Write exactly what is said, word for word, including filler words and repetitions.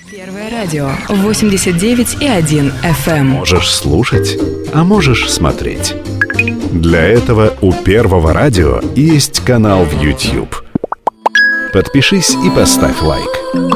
Первое радио восемьдесят девять и один эф эм. Можешь слушать, а можешь смотреть. Для этого у Первого радио есть канал в YouTube. Подпишись и поставь лайк.